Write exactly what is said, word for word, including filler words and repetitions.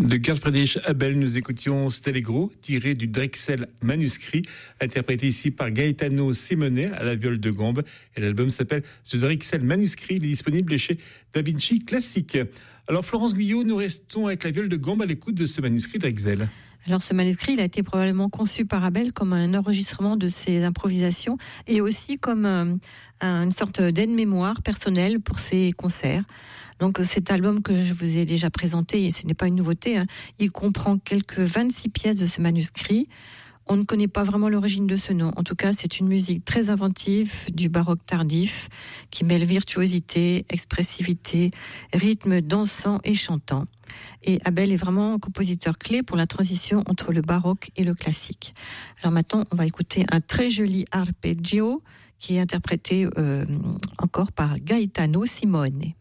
De Carl Friedrich Abel, nous écoutions Stellegro, tiré du Drexel manuscrit, interprété ici par Gaetano Simonet à la viole de gambe. Et l'album s'appelle The Drexel Manuscrit. Il est disponible chez Da Vinci Classique. Alors Florence Guyot, nous restons avec la viole de gambe à l'écoute de ce manuscrit Drexel. Alors ce manuscrit, il a été probablement conçu par Abel comme un enregistrement de ses improvisations et aussi comme euh, une sorte d'aide-mémoire personnelle pour ses concerts. Donc cet album que je vous ai déjà présenté, et ce n'est pas une nouveauté, hein, il comprend quelques vingt-six pièces de ce manuscrit. On ne connaît pas vraiment l'origine de ce nom. En tout cas, c'est une musique très inventive, du baroque tardif, qui mêle virtuosité, expressivité, rythme dansant et chantant. Et Abel est vraiment un compositeur clé pour la transition entre le baroque et le classique. Alors maintenant, on va écouter un très joli arpeggio qui est interprété euh, encore par Gaetano Simone.